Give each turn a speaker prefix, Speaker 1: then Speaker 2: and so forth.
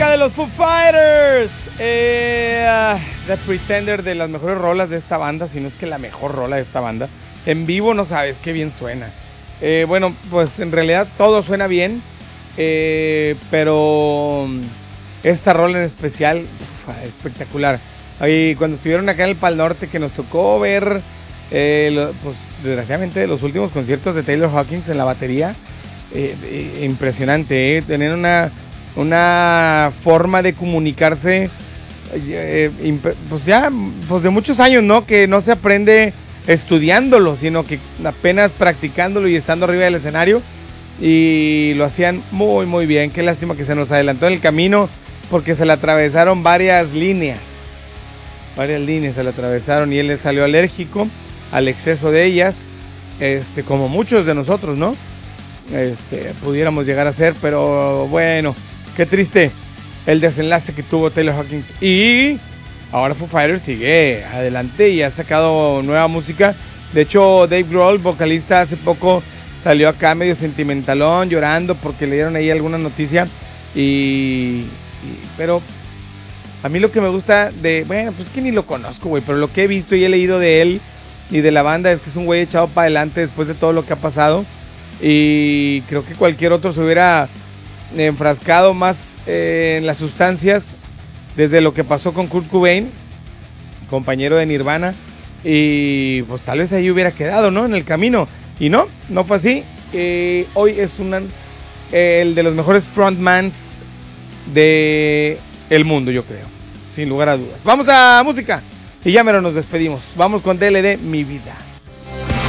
Speaker 1: de los Foo Fighters. The Pretender, de las mejores rolas de esta banda, si no es que la mejor rola de esta banda. En vivo no sabes qué bien suena. Bueno, pues en realidad todo suena bien, pero esta rola en especial, espectacular. Ahí cuando estuvieron acá en el Pal Norte, que nos tocó ver, pues desgraciadamente, los últimos conciertos de Taylor Hawkins en la batería, impresionante, tener una forma de comunicarse, pues ya, pues de muchos años, ¿no? Que no se aprende estudiándolo, sino que apenas practicándolo y estando arriba del escenario, y lo hacían muy muy bien. Qué lástima que se nos adelantó en el camino, porque se le atravesaron varias líneas se le atravesaron, y él le salió alérgico al exceso de ellas, como muchos de nosotros, ¿no? Pudiéramos llegar a ser, pero bueno, qué triste el desenlace que tuvo Taylor Hawkins. Y ahora Foo Fighters sigue adelante y ha sacado nueva música. De hecho, Dave Grohl, vocalista, hace poco salió acá medio sentimentalón, llorando porque le dieron ahí alguna noticia. Pero a mí lo que me gusta bueno, pues que ni lo conozco, güey, pero lo que he visto y he leído de él y de la banda es que es un güey echado para adelante después de todo lo que ha pasado. Y creo que cualquier otro se hubiera enfrascado más en las sustancias, desde lo que pasó con Kurt Cobain, compañero de Nirvana, y pues tal vez ahí hubiera quedado, ¿no? En el camino. Y no fue así. Hoy es el de los mejores frontmans de el mundo, yo creo, sin lugar a dudas. Vamos a música y ya mero nos despedimos. Vamos con DLD, Mi Vida.